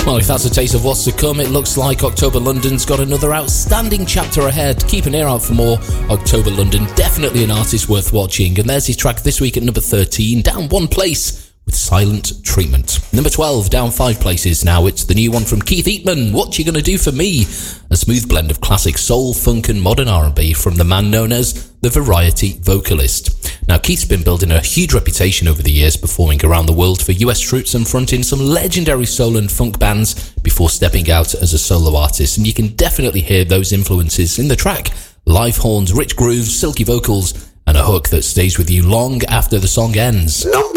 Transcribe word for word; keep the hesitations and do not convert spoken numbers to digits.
Well, if that's a taste of what's to come, it looks like October London's got another outstanding chapter ahead. Keep an ear out for more October London. Definitely an artist worth watching. And there's his track this week at number thirteen, down one place with Silent Treatment. Number twelve, down five places now. It's the new one from Keith Eatman, What You Gonna Do For Me? A smooth blend of classic soul, funk and modern R and B from the man known as the Variety Vocalist. Now, Keith's been building a huge reputation over the years, performing around the world for U S troops and fronting some legendary soul and funk bands before stepping out as a solo artist. And you can definitely hear those influences in the track. Live horns, rich grooves, silky vocals, and a hook that stays with you long after the song ends. Number